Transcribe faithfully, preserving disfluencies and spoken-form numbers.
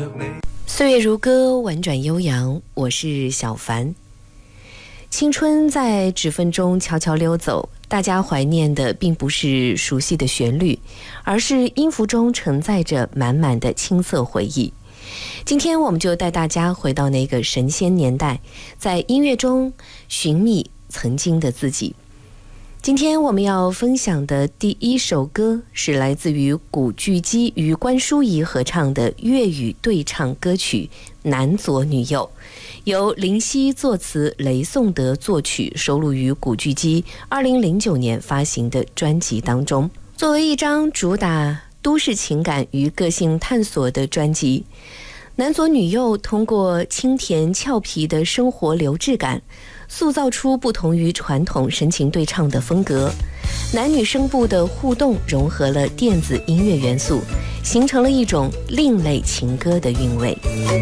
岁月如歌，婉转悠扬，我是小凡。青春在指缝中悄悄溜走，大家怀念的并不是熟悉的旋律，而是音符中承载着满满的青涩回忆。今天我们就带大家回到那个神仙年代，在音乐中寻觅曾经的自己。今天我们要分享的第一首歌是来自于古巨基与关淑怡合唱的粤语对唱歌曲《男左女右》，由林夕作词，雷颂德作曲，收录于古巨基二零零九年发行的专辑当中。作为一张主打都市情感与个性探索的专辑，男左女右通过清甜俏皮的生活流质感，塑造出不同于传统深情对唱的风格。男女声部的互动融合了电子音乐元素，形成了一种另类情歌的韵味。